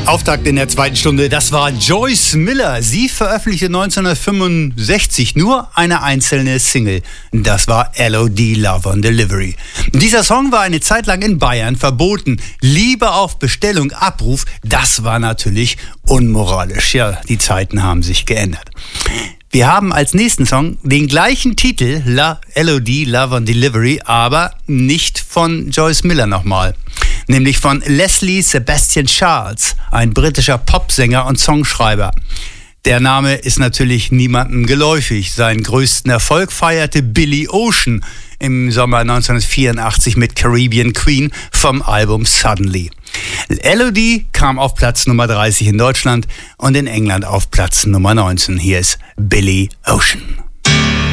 Auftakt in der zweiten Stunde, das war Joyce Miller. Sie veröffentlichte 1965 nur eine einzelne Single. Das war LOD, Love on Delivery. Dieser Song war eine Zeit lang in Bayern verboten. Liebe auf Bestellung, Abruf, das war natürlich unmoralisch. Ja, die Zeiten haben sich geändert. Wir haben als nächsten Song den gleichen Titel, LOD, Love on Delivery, aber nicht von Joyce Miller nochmal. Nämlich von Leslie Sebastian Charles, ein britischer Popsänger und Songschreiber. Der Name ist natürlich niemandem geläufig. Seinen größten Erfolg feierte Billy Ocean im Sommer 1984 mit Caribbean Queen vom Album Suddenly. LOD kam auf Platz Nummer 30 in Deutschland und in England auf Platz Nummer 19. Hier ist Billy Ocean.